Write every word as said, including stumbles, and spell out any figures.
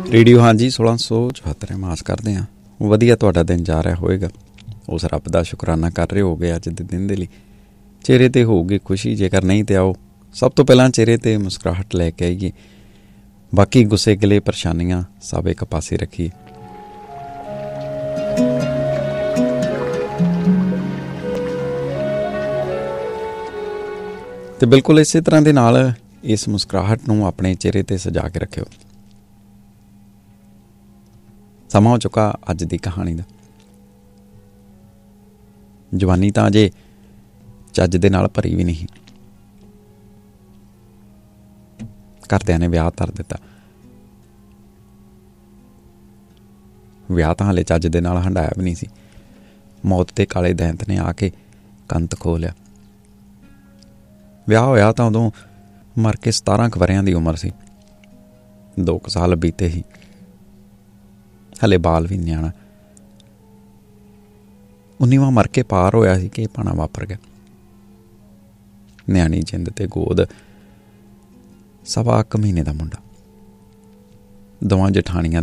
Radio ਹਾਂਜੀ ਸੋਲਾਂ ਸੌ ਚੁਹੱਤਰ ਆਸ ਕਰਦੇ ਹਾਂ ਵਧੀਆ ਤੁਹਾਡਾ ਦਿਨ ਜਾ ਰਿਹਾ ਹੋਵੇਗਾ। ਉਸ ਰੱਬ ਦਾ ਸ਼ੁਕਰਾਨਾ ਕਰ ਰਹੇ ਹੋਗੇ ਅੱਜ ਦੇ ਦਿਨ ਦੇ ਲਈ। ਚਿਹਰੇ 'ਤੇ ਹੋਊਗੀ ਖੁਸ਼ੀ, ਜੇਕਰ ਨਹੀਂ ਤਾਂ ਆਓ ਸਭ ਤੋਂ ਪਹਿਲਾਂ ਚਿਹਰੇ 'ਤੇ ਮੁਸਕਰਾਹਟ ਲੈ ਕੇ ਆਈਏ। ਬਾਕੀ ਗੁੱਸੇ ਗਿਲੇ ਪਰੇਸ਼ਾਨੀਆਂ ਸਭ ਇੱਕ ਪਾਸੇ ਰੱਖੀਏ। ਅਤੇ ਬਿਲਕੁਲ ਇਸੇ ਤਰ੍ਹਾਂ ਦੇ ਨਾਲ ਇਸ ਮੁਸਕਰਾਹਟ ਨੂੰ ਆਪਣੇ ਚਿਹਰੇ 'ਤੇ ਸਜਾ ਕੇ ਰੱਖਿਓ। ਸਮਾਂ ਹੋ ਚੁੱਕਾ ਅੱਜ ਦੀ ਕਹਾਣੀ ਦਾ। ਜਵਾਨੀ ਤਾਂ ਅਜੇ ਚੱਜ ਦੇ ਨਾਲ ਭਰੀ ਵੀ ਨਹੀਂ। ਘਰਦਿਆਂ ਨੇ ਵਿਆਹ ਧਰ ਦਿੱਤਾ। ਵਿਆਹ ਤਾਂ ਹਾਲੇ ਚੱਜ ਦੇ ਨਾਲ ਹੰਡਾਇਆ ਵੀ ਨਹੀਂ ਸੀ। ਮੌਤ ਦੇ ਕਾਲੇ ਦੈਂਤ ਨੇ ਆ ਕੇ ਕੰਤ ਖੋਹ ਲਿਆ। ਵਿਆਹ ਹੋਇਆ ਤਾਂ ਉਦੋਂ ਮਰ ਕੇ ਸਤਾਰਾਂ ਕੁ ਵਰ੍ਹਿਆਂ ਦੀ ਉਮਰ ਸੀ। ਦੋ ਕੁ ਸਾਲ ਬੀਤੇ ਸੀ। ਹਲੇ ਬਾਲ ਵੀ ਨਿਆਣਾ। ਉੱਨੀਵਾਂ ਮਰ ਕੇ ਪਾਰ ਹੋਇਆ ਸੀ ਕਿ ਇਹ ਭਾਣਾ ਵਾਪਰ ਗਿਆ। ਨਿਆਣੀ ਜਿੰਦ ਤੇ ਗੋਦ ਸਵਾ ਕੁ ਮਹੀਨੇ ਦਾ ਮੁੰਡਾ। ਦੋਵਾਂ ਜਠਾਣੀਆਂ